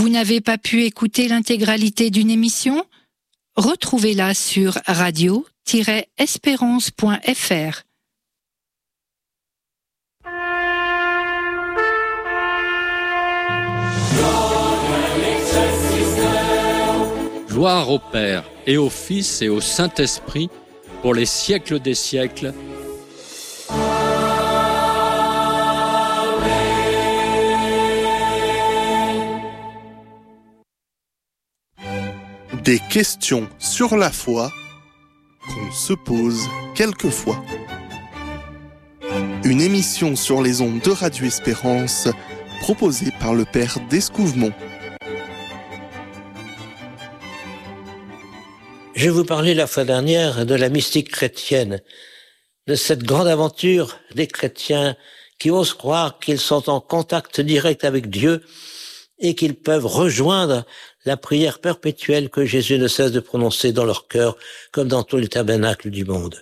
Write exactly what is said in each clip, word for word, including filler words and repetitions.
Vous n'avez pas pu écouter l'intégralité d'une émission ? Retrouvez-la sur radio tiret espérance point f r. Gloire au Père, et au Fils, et au Saint-Esprit, pour les siècles des siècles. Des questions sur la foi qu'on se pose quelquefois. Une émission sur les ondes de Radio Espérance, proposée par le Père d'Escouvemont. Je vous parlais la fois dernière de la mystique chrétienne, de cette grande aventure des chrétiens qui osent croire qu'ils sont en contact direct avec Dieu et qu'ils peuvent rejoindre la prière perpétuelle que Jésus ne cesse de prononcer dans leur cœur, comme dans tous les tabernacles du monde.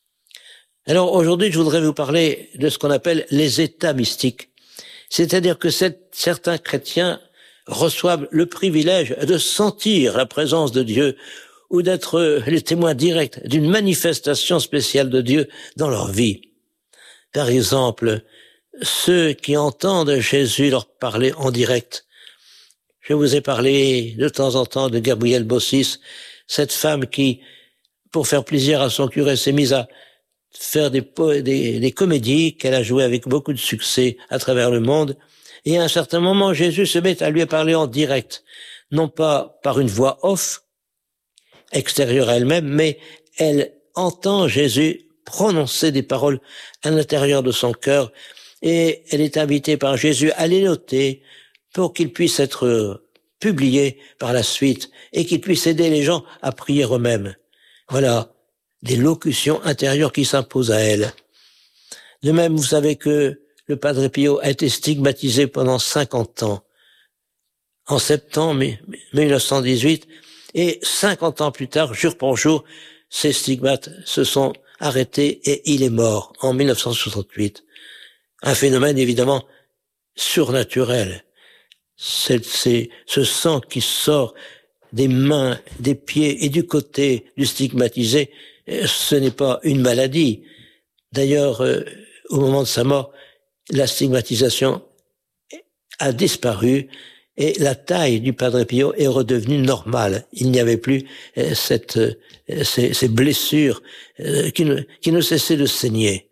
Alors aujourd'hui, je voudrais vous parler de ce qu'on appelle les états mystiques. C'est-à-dire que cette, certains chrétiens reçoivent le privilège de sentir la présence de Dieu ou d'être les témoins directs d'une manifestation spéciale de Dieu dans leur vie. Par exemple, ceux qui entendent Jésus leur parler en direct. Je vous ai parlé de temps en temps de Gabrielle Bossis, cette femme qui, pour faire plaisir à son curé, s'est mise à faire des, des, des comédies qu'elle a jouées avec beaucoup de succès à travers le monde. Et à un certain moment, Jésus se met à lui parler en direct, non pas par une voix off, extérieure à elle-même, mais elle entend Jésus prononcer des paroles à l'intérieur de son cœur et elle est invitée par Jésus à les noter pour qu'ils puissent être publiés par la suite et qu'ils puissent aider les gens à prier eux-mêmes. Voilà, des locutions intérieures qui s'imposent à elle. De même, vous savez que le Padre Pio a été stigmatisé pendant cinquante ans. En septembre mille neuf cent dix-huit, et cinquante ans plus tard, jour pour jour, ces stigmates se sont arrêtés et il est mort en mille neuf cent soixante-huit. Un phénomène évidemment surnaturel. C'est, c'est ce sang qui sort des mains, des pieds et du côté du stigmatisé, ce n'est pas une maladie. D'ailleurs, euh, au moment de sa mort, la stigmatisation a disparu et la taille du Padre Pio est redevenue normale. Il n'y avait plus euh, cette, euh, ces, ces blessures euh, qui, ne, qui ne cessaient de saigner.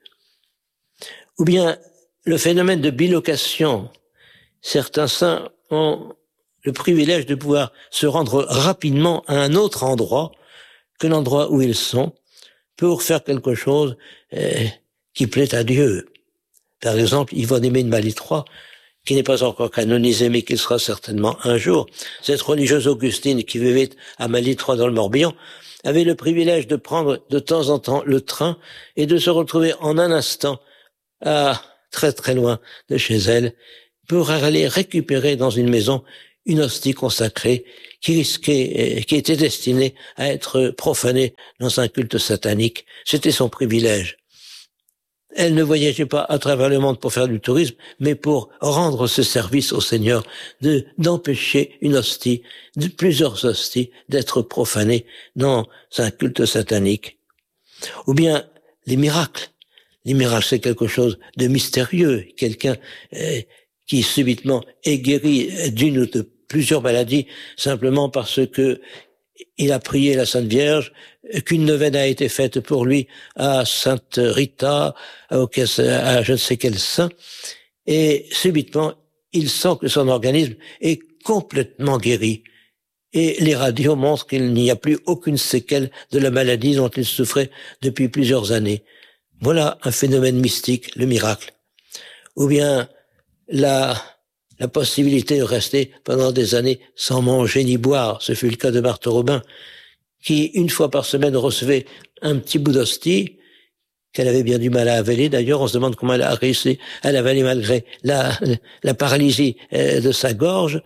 Ou bien le phénomène de bilocation. Certains saints ont le privilège de pouvoir se rendre rapidement à un autre endroit que l'endroit où ils sont pour faire quelque chose euh, qui plaît à Dieu. Par exemple, Yvonne Aimée de Malitroit, qui n'est pas encore canonisée, mais qui sera certainement un jour, cette religieuse augustine qui vivait à Malitroit dans le Morbihan, avait le privilège de prendre de temps en temps le train et de se retrouver en un instant à très très loin de chez elle pour aller récupérer dans une maison une hostie consacrée qui risquait, qui était destinée à être profanée dans un culte satanique. C'était son privilège. Elle ne voyageait pas à travers le monde pour faire du tourisme, mais pour rendre ce service au Seigneur, de, d'empêcher une hostie, de plusieurs hosties, d'être profanées dans un culte satanique. Ou bien les miracles. Les miracles, c'est quelque chose de mystérieux. Quelqu'un euh, qui subitement est guéri d'une ou de plusieurs maladies simplement parce que il a prié la Sainte Vierge, qu'une neuvaine a été faite pour lui à Sainte Rita, à, à je ne sais quel saint, et subitement, il sent que son organisme est complètement guéri. Et les radios montrent qu'il n'y a plus aucune séquelle de la maladie dont il souffrait depuis plusieurs années. Voilà un phénomène mystique, le miracle. Ou bien la, la possibilité de rester pendant des années sans manger ni boire. Ce fut le cas de Marthe Robin, qui, une fois par semaine, recevait un petit bout d'hostie, qu'elle avait bien du mal à avaler. D'ailleurs, on se demande comment elle a réussi à l'avaler malgré la, la paralysie de sa gorge.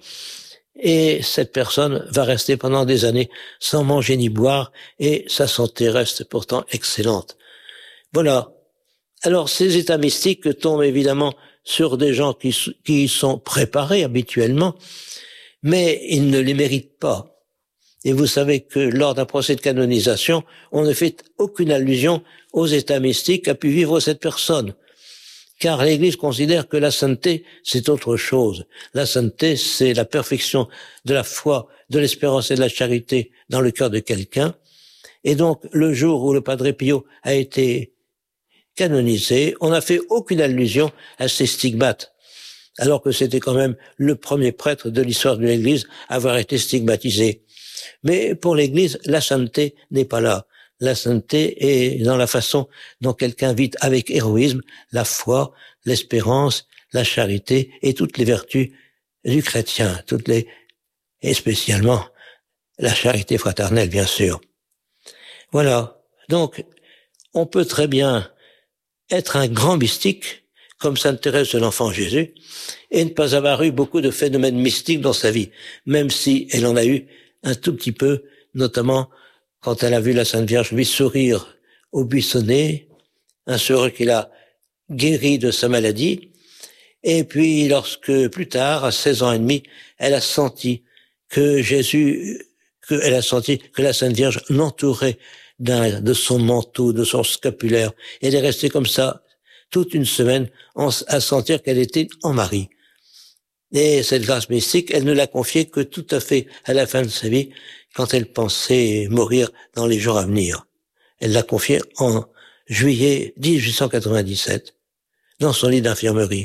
Et cette personne va rester pendant des années sans manger ni boire, et sa santé reste pourtant excellente. Voilà. Alors, ces états mystiques tombent évidemment sur des gens qui, qui sont préparés habituellement, mais il ne les mérite pas. Et vous savez que lors d'un procès de canonisation, on ne fait aucune allusion aux états mystiques qu'a pu vivre cette personne. Car l'Église considère que la sainteté, c'est autre chose. La sainteté, c'est la perfection de la foi, de l'espérance et de la charité dans le cœur de quelqu'un. Et donc, le jour où le Padre Pio a été canonisé, on n'a fait aucune allusion à ces stigmates, alors que c'était quand même le premier prêtre de l'histoire de l'Église à avoir été stigmatisé. Mais pour l'Église, la sainteté n'est pas là. La sainteté est dans la façon dont quelqu'un vit avec héroïsme la foi, l'espérance, la charité et toutes les vertus du chrétien, toutes les, et spécialement la charité fraternelle, bien sûr. Voilà. Donc, on peut très bien être un grand mystique, comme Sainte Thérèse de l'Enfant Jésus, et ne pas avoir eu beaucoup de phénomènes mystiques dans sa vie, même si elle en a eu un tout petit peu, notamment quand elle a vu la Sainte Vierge lui sourire au buissonnet, un sourire qui l'a guéri de sa maladie, et puis lorsque plus tard, à seize ans et demi, elle a senti que Jésus, que elle a senti que la Sainte Vierge l'entourait d'un, de son manteau, de son scapulaire, et elle est restée comme ça toute une semaine en, à sentir qu'elle était en Marie. Et cette grâce mystique, elle ne l'a confiée que tout à fait à la fin de sa vie, quand elle pensait mourir dans les jours à venir. Elle l'a confiée en juillet dix-huit cent quatre-vingt-dix-sept, dans son lit d'infirmerie.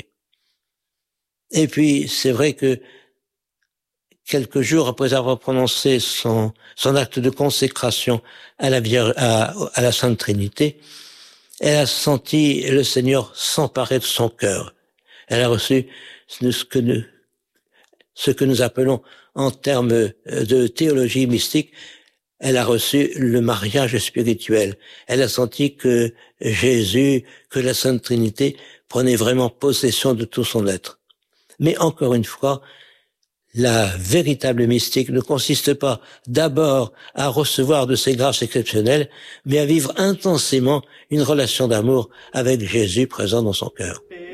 Et puis, c'est vrai que quelques jours après avoir prononcé son, son acte de consécration à la, Vierge, à, à la Sainte Trinité, elle a senti le Seigneur s'emparer de son cœur. Elle a reçu ce que nous, ce que nous appelons en termes de théologie mystique, elle a reçu le mariage spirituel. Elle a senti que Jésus, que la Sainte Trinité prenait vraiment possession de tout son être. Mais encore une fois, la véritable mystique ne consiste pas d'abord à recevoir de ces grâces exceptionnelles, mais à vivre intensément une relation d'amour avec Jésus présent dans son cœur.